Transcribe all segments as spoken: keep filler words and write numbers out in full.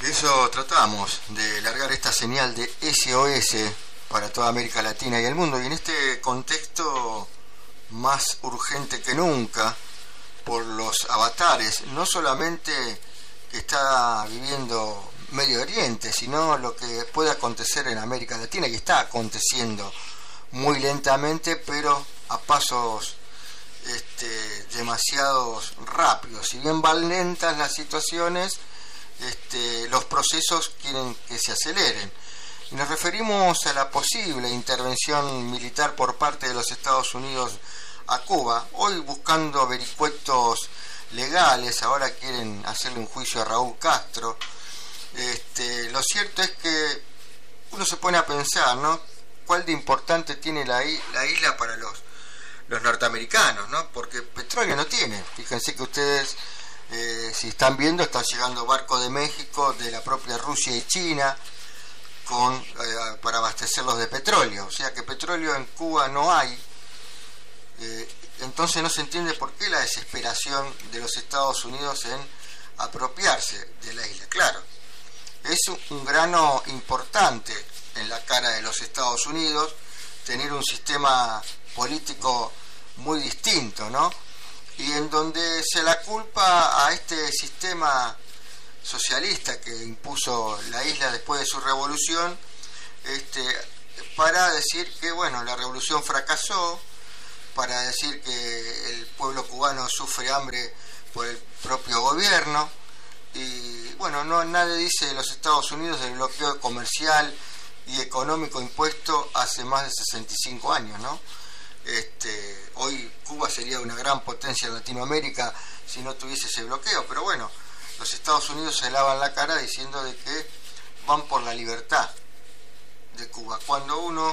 De eso tratamos, de largar esta señal de S O S para toda América Latina y el mundo, y en este contexto más urgente que nunca por los avatares, no solamente que está viviendo Medio Oriente, sino lo que puede acontecer en América Latina, y está aconteciendo muy lentamente, pero a pasos este, demasiado rápidos. Si bien van lentas las situaciones, este, los procesos quieren que se aceleren. Y nos referimos a la posible intervención militar por parte de los Estados Unidos a Cuba, hoy buscando vericuetos legales. Ahora quieren hacerle un juicio a Raúl Castro. Este, lo cierto es que uno se pone a pensar, ¿no?, cuál de importante tiene la, la isla para los, los norteamericanos, ¿no? Porque petróleo no tiene. Fíjense que ustedes, eh, si están viendo, están llegando barcos de México, de la propia Rusia y China, con eh, para abastecerlos de petróleo. O sea que petróleo en Cuba no hay. Eh, entonces no se entiende por qué la desesperación de los Estados Unidos en apropiarse de la isla. Claro, es un grano importante en la cara de los Estados Unidos tener un sistema político muy distinto, ¿no? Y en donde se la culpa a este sistema socialista que impuso la isla después de su revolución, este, para decir que, bueno, la revolución fracasó, para decir que el pueblo cubano sufre hambre por el propio gobierno. Y bueno, no nadie dice de los Estados Unidos del bloqueo comercial y económico impuesto hace más de sesenta y cinco años, ¿no? Este, hoy Cuba sería una gran potencia en Latinoamérica si no tuviese ese bloqueo, pero bueno, los Estados Unidos se lavan la cara diciendo de que van por la libertad de Cuba. Cuando uno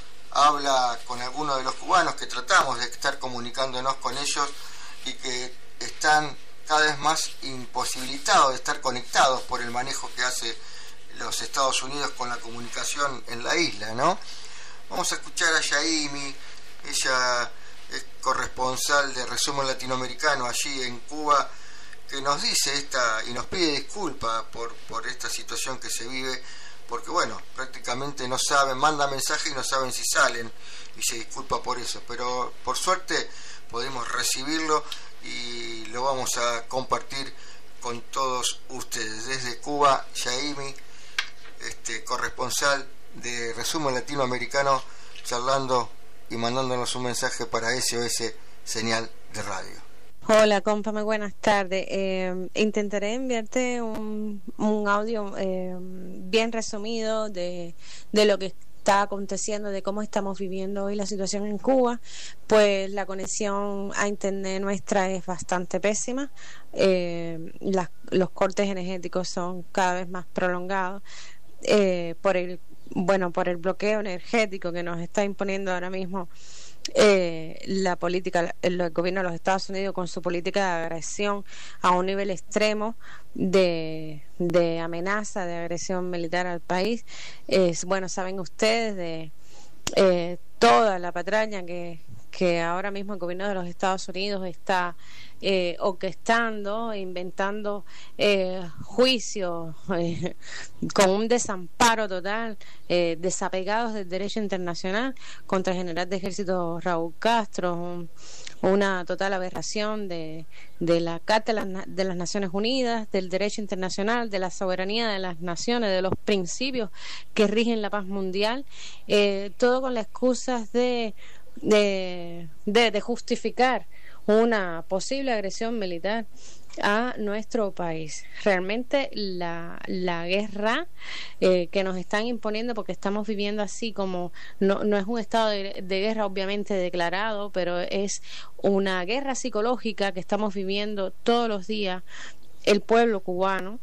habla con algunos de los cubanos, que tratamos de estar comunicándonos con ellos y que están cada vez más imposibilitados de estar conectados por el manejo que hace los Estados Unidos con la comunicación en la isla, ¿no? Vamos a escuchar a Yaimi. Ella es corresponsal de Resumen Latinoamericano allí en Cuba, que nos dice esta y nos pide disculpas por, por esta situación que se vive, porque bueno, prácticamente no saben, manda mensajes y no saben si salen, y se disculpa por eso, pero por suerte podemos recibirlo y lo vamos a compartir con todos ustedes. Desde Cuba, Yaimi, este corresponsal de Resumen Latinoamericano, charlando y mandándonos un mensaje para S O S Señal de Radio. Hola, compa, muy buenas tardes. Eh, intentaré enviarte un, un audio eh, bien resumido de, de lo que está aconteciendo, de cómo estamos viviendo hoy la situación en Cuba. Pues la conexión a internet nuestra es bastante pésima. Eh, las, los cortes energéticos son cada vez más prolongados eh, por el bueno por el bloqueo energético que nos está imponiendo ahora mismo Eh, la política, el, el gobierno de los Estados Unidos, con su política de agresión a un nivel extremo de, de amenaza, de agresión militar al país. Es, bueno, saben ustedes de eh, toda la patraña que, que ahora mismo el gobierno de los Estados Unidos está eh, orquestando, inventando eh, juicios eh, con un desamparo total, eh, desapegados del derecho internacional contra el general de ejército Raúl Castro, un, una total aberración de, de la Carta de las, de las Naciones Unidas, del derecho internacional, de la soberanía de las naciones, de los principios que rigen la paz mundial, eh, todo con las excusas de De, de, de justificar una posible agresión militar a nuestro país. Realmente la, la guerra eh, que nos están imponiendo, porque estamos viviendo así como, no, no es un estado de, de guerra obviamente declarado, pero es una guerra psicológica que estamos viviendo todos los días el pueblo cubano.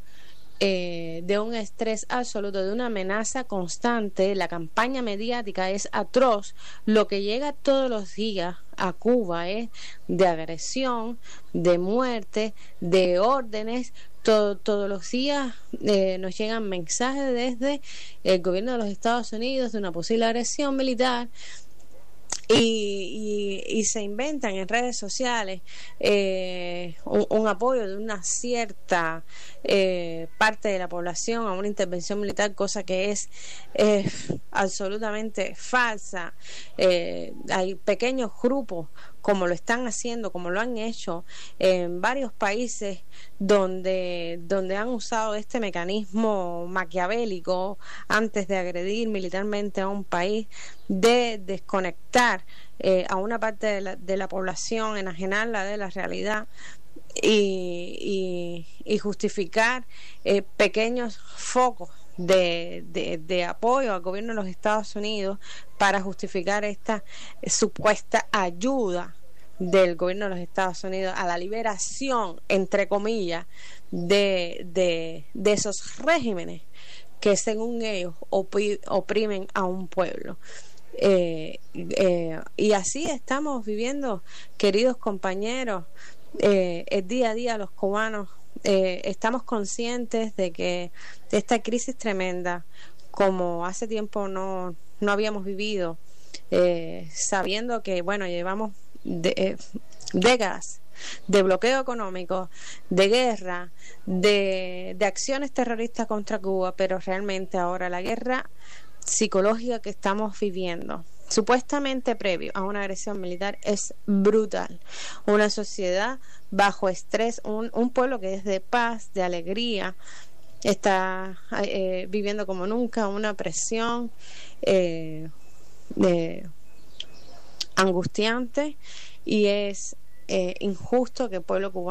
Eh, de un estrés absoluto, de una amenaza constante. La campaña mediática es atroz. Lo que llega todos los días a Cuba es de agresión, de muerte, de órdenes. Todo, todos los días eh, nos llegan mensajes desde el gobierno de los Estados Unidos de una posible agresión militar. Y, y, y se inventan en redes sociales eh, un, un apoyo de una cierta eh, parte de la población a una intervención militar, cosa que es eh, absolutamente falsa. Eh, hay pequeños grupos, como lo están haciendo, como lo han hecho en varios países donde, donde han usado este mecanismo maquiavélico antes de agredir militarmente a un país, de desconectar eh, a una parte de la, de la población, enajenarla de la realidad y, y, y justificar eh, pequeños focos De, de, de apoyo al gobierno de los Estados Unidos para justificar esta eh, supuesta ayuda del gobierno de los Estados Unidos a la liberación, entre comillas, de, de, de esos regímenes que según ellos opi, oprimen a un pueblo. Eh, eh, y así estamos viviendo, queridos compañeros, eh, el día a día los cubanos. Eh, estamos conscientes de que esta crisis tremenda, como hace tiempo no, no habíamos vivido, eh, sabiendo que, bueno, llevamos de, eh, décadas de bloqueo económico, de guerra, de, de acciones terroristas contra Cuba, pero realmente ahora la guerra psicológica que estamos viviendo, supuestamente previo a una agresión militar, es brutal. Una sociedad bajo estrés, un, un pueblo que es de paz, de alegría, está eh, viviendo como nunca una presión eh, eh, angustiante, y es eh, injusto que el pueblo cubano